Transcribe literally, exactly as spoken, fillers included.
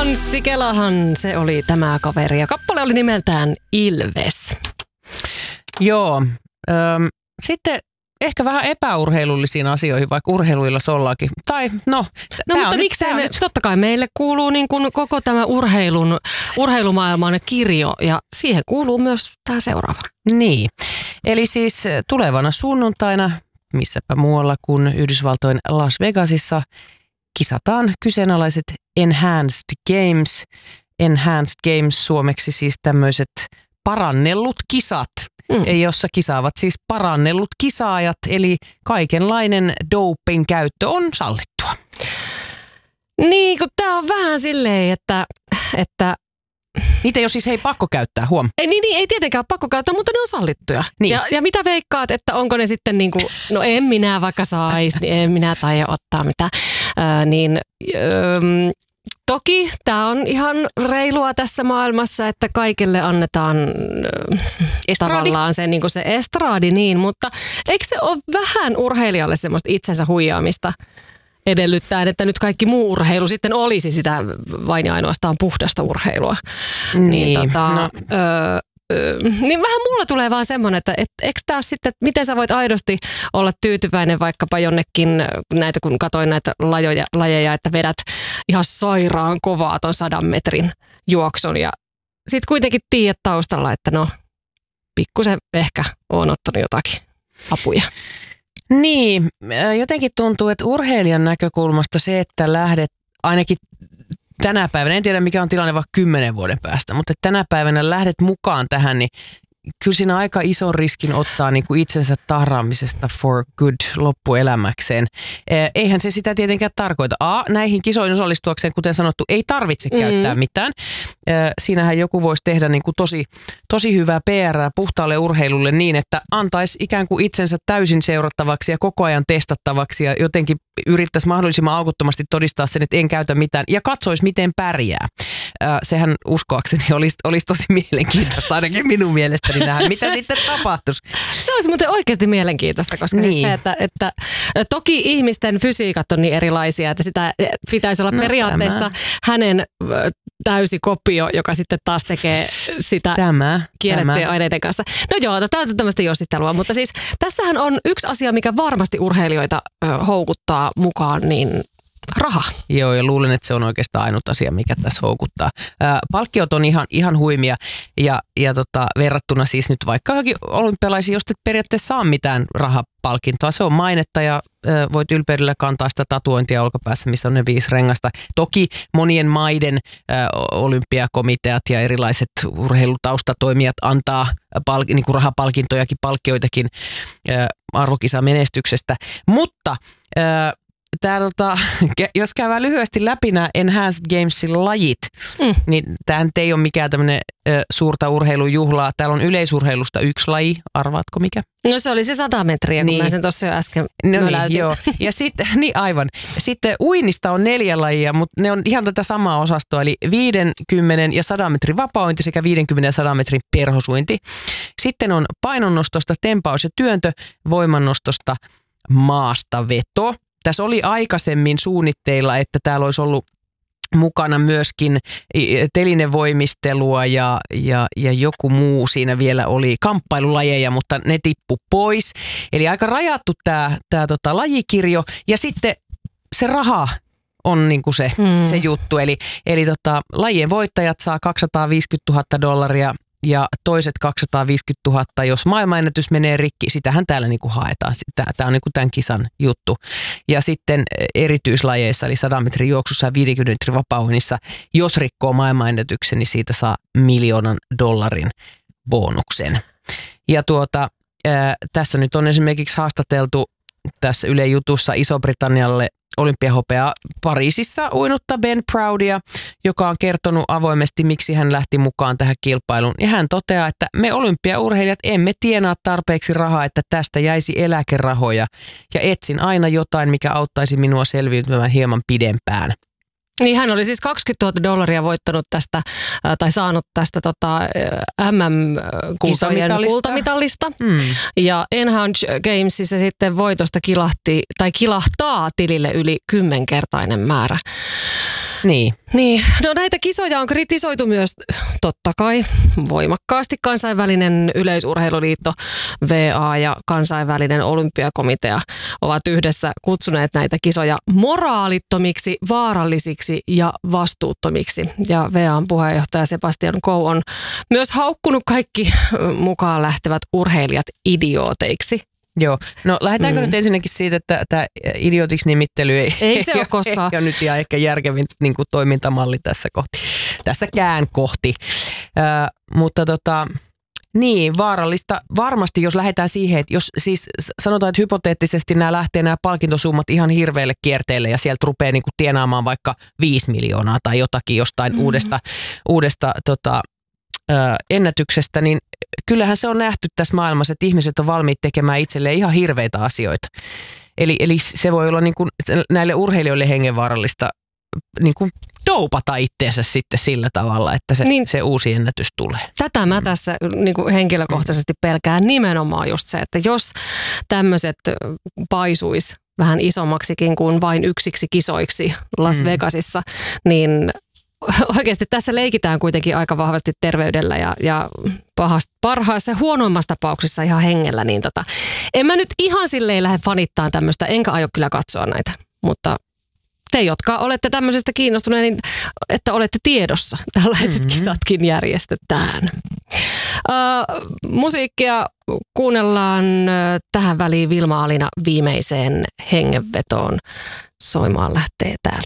Anssi Kelahan se oli tämä kaveri ja kappale oli nimeltään Ilves. Joo, ähm, sitten ehkä vähän epäurheilullisiin asioihin, vaikka urheiluilla sollaakin. Tai no, no mutta miksei me, totta kai meille kuuluu niin kuin koko tämä urheilun, urheilumaailman kirjo ja siihen kuuluu myös tämä seuraava. Niin, eli siis tulevana sunnuntaina, missäpä muualla kuin Yhdysvaltojen Las Vegasissa, kisataan kyseenalaiset Enhanced Games. Enhanced Games suomeksi siis tämmöiset parannellut kisat, mm. jossa kisaavat siis parannellut kisaajat, eli kaikenlainen doping käyttö on sallittua. Niin, kun tää on vähän silleen, että... että niitä ei ole siis hei pakko käyttää, huom. Ei, niin, niin, ei tietenkään ole pakko käyttää, mutta ne on sallittuja. Niin. Ja, ja mitä veikkaat, että onko ne sitten niin kuin, no en minä vaikka sais, niin en minä taida ottaa mitään. Äh, niin, öö, toki tämä on ihan reilua tässä maailmassa, että kaikille annetaan äh, tavallaan se, niin kuin se estraadi, niin, mutta eikö se ole vähän urheilijalle semmoista itsensä huijaamista? Edellyttää, että nyt kaikki muu urheilu sitten olisi sitä vain ja ainoastaan puhdasta urheilua. Niin, niin, tota, no. öö, öö, niin vähän mulla tulee vaan semmoinen, että et, eikö tää sitten, että miten sä voit aidosti olla tyytyväinen vaikkapa jonnekin, näitä kun katsoin näitä lajoja, lajeja, että vedät ihan sairaan kovaa ton sadan metrin juoksun ja sit kuitenkin tiedät taustalla, että no pikkusen ehkä oon ottanut jotakin apuja. Niin, jotenkin tuntuu, että urheilijan näkökulmasta se, että lähdet ainakin tänä päivänä, en tiedä mikä on tilanne vaikka kymmenen vuoden päästä, mutta tänä päivänä lähdet mukaan tähän, niin kyllä siinä aika ison riskin ottaa niin kuin itsensä tahraamisesta for good loppuelämäkseen. Eihän se sitä tietenkään tarkoita. A, näihin kisoihin osallistuakseen, kuten sanottu, ei tarvitse mm-hmm. käyttää mitään. Siinähän joku voisi tehdä niin kuin tosi, tosi hyvää P R:ää puhtaalle urheilulle niin, että antaisi ikään kuin itsensä täysin seurattavaksi ja koko ajan testattavaksi ja jotenkin yrittäisi mahdollisimman aukottomasti todistaa sen, että en käytä mitään ja katsoisi, miten pärjää. Sehän uskoakseni olisi, olisi tosi mielenkiintoista, ainakin minun mielestäni nähdä, mitä sitten tapahtuisi. Se olisi muuten oikeasti mielenkiintoista, koska niin. siis se, että, että toki ihmisten fysiikat on niin erilaisia, että sitä pitäisi olla no, periaatteessa tämä. hänen täysi kopio, joka sitten taas tekee sitä tämä, kiellettyjen tämä. aineiden kanssa. No joo, tämä on tämmöistä jossittelua, mutta siis tässähän on yksi asia, mikä varmasti urheilijoita ö, houkuttaa mukaan, niin raha. Joo, ja luulen, että se on oikeastaan ainut asia, mikä tässä houkuttaa. Ää, palkkiot on ihan, ihan huimia ja, ja tota, verrattuna siis nyt vaikka johonkin olympialaisiin, josta et periaatteessa saa mitään rahapalkintoa. Se on mainetta ja ää, voit ylpeydellä kantaa sitä tatuointia olkapäässä, missä on ne viisi rengasta. Toki monien maiden ää, olympiakomiteat ja erilaiset urheilutaustatoimijat antaa pal- niin kuin rahapalkintojakin, palkkioitakin ää, arvokisamenestyksestä, mutta ää, Tää, tota, jos käydään lyhyesti läpi nämä Enhanced Gamesin lajit, mm. niin tämä ei ole mikään tämmöinen ö, suurta urheilujuhlaa. Täällä on yleisurheilusta yksi laji. Arvaatko mikä? No se oli se sata metriä, niin. kun mä sen tuossa jo äsken no niin, joo. Ja sitten, niin aivan. Sitten uinnista on neljä lajia, mutta ne on ihan tätä samaa osastoa, eli viidenkymmenen ja sadan metrin vapaointi sekä viidenkymmenen ja sadan metrin perhosuinti. Sitten on painonnostosta tempaus ja työntö, voimannostosta maastaveto. Tässä oli aikaisemmin suunnitteilla, että täällä olisi ollut mukana myöskin telinevoimistelua ja, ja, ja joku muu siinä vielä oli kamppailulajeja, mutta ne tippu pois. Eli aika rajattu tämä, tämä tota lajikirjo ja sitten se raha on niinku se, hmm. se juttu. Eli, eli tota, lajien voittajat saa kaksisataaviisikymmentätuhatta dollaria. Ja toiset kaksisataaviisikymmentätuhatta, jos maailmanennätys menee rikki, sitähän täällä niinku haetaan. Tämä on niinku tämän kisan juttu. Ja sitten erityislajeissa, eli sadan metrin juoksussa ja viidenkymmenen metrin vapauinnissa, jos rikkoo maailmanennätyksen, niin siitä saa miljoonan dollarin bonuksen. Ja tuota, ää, tässä nyt on esimerkiksi haastateltu tässä Yle Jutussa Iso-Britannialle olympiahopeaa Pariisissa uinutta Ben Proudia, joka on kertonut avoimesti, miksi hän lähti mukaan tähän kilpailuun. Ja hän toteaa, että me olympiaurheilijat emme tienaa tarpeeksi rahaa, että tästä jäisi eläkerahoja. Ja etsin aina jotain, mikä auttaisi minua selviytymään hieman pidempään. Niin hän oli siis kaksikymmentätuhatta dollaria voittanut tästä, tai saanut tästä tota, M M-kisojen kultamitallista. Mm. Ja Enhanced Gamesissa sitten voitosta kilahti, tai kilahtaa tilille yli kymmenkertainen määrä. Niin. Niin, no näitä kisoja on kritisoitu myös totta kai voimakkaasti. Kansainvälinen yleisurheiluliitto V A ja kansainvälinen olympiakomitea ovat yhdessä kutsuneet näitä kisoja moraalittomiksi, vaarallisiksi ja vastuuttomiksi. Ja V A:n puheenjohtaja Sebastian Coe on myös haukkunut kaikki mukaan lähtevät urheilijat idiooteiksi. Joo, no lähdetäänkö mm. nyt ensinnäkin siitä, että tämä idiotiksi nimittely ei, ei se ole koskaan. Ei ole nyt ihan ehkä järkevin niin kuin toimintamalli tässä kohti, tässäkään kohti. Äh, mutta tota, niin, vaarallista varmasti, jos lähdetään siihen, että jos siis sanotaan, että hypoteettisesti nämä lähtee nämä palkintosummat ihan hirveälle kierteelle ja sieltä rupeaa niin kuin tienaamaan vaikka viisi miljoonaa tai jotakin jostain mm. uudesta, uudesta tota, äh, ennätyksestä, niin kyllähän se on nähty tässä maailmassa, että ihmiset on valmiit tekemään itselleen ihan hirveitä asioita. Eli, eli se voi olla niin kuin näille urheilijoille hengenvaarallista niin kuin doupata itteensä sitten sillä tavalla, että se, niin, se uusi ennätys tulee. Tätä mä tässä niin kuin henkilökohtaisesti pelkään nimenomaan just se, että jos tämmöiset paisuis vähän isommaksikin kuin vain yksiksi kisoiksi Las Vegasissa, mm. niin oikeasti tässä leikitään kuitenkin aika vahvasti terveydellä ja, ja pahast, parhaassa huonoimmassa tapauksessa ihan hengellä. Niin tota, en mä nyt ihan silleen lähde fanittaan tämmöistä, enkä aio kyllä katsoa näitä, mutta te, jotka olette tämmöisestä kiinnostuneet, niin että olette tiedossa, tällaiset mm-hmm. kisatkin järjestetään. Uh, musiikkia kuunnellaan uh, tähän väliin Vilma Alina viimeiseen hengenvetoon. Soimaan lähtee täältä